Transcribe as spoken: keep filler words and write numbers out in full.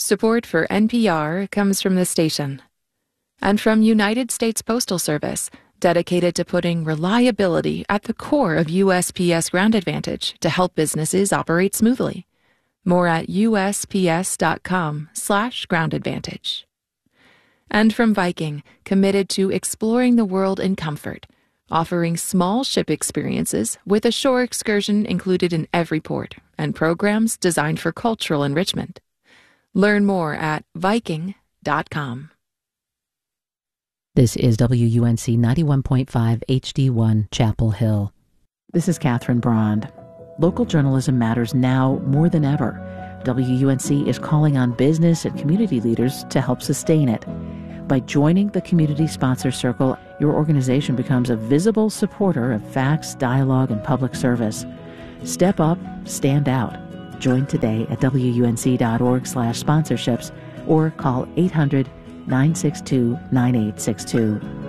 Support for N P R comes from this station and from United States Postal Service, dedicated to putting reliability at the core of U S P S Ground Advantage to help businesses operate smoothly. More at usps.com slash ground advantage. And from Viking, committed to exploring the world in comfort, offering small ship experiences with a shore excursion included in every port and programs designed for cultural enrichment. Learn more at viking dot com. This is W U N C ninety-one point five H D one, Chapel Hill. This is Catherine Brond. Local journalism matters now more than ever. W U N C is calling on business and community leaders to help sustain it. By joining the Community Sponsor Circle, your organization becomes a visible supporter of facts, dialogue, and public service. Step up, stand out. Join today at W U N C dot org slash sponsorships or call eight hundred, nine six two, nine eight six two.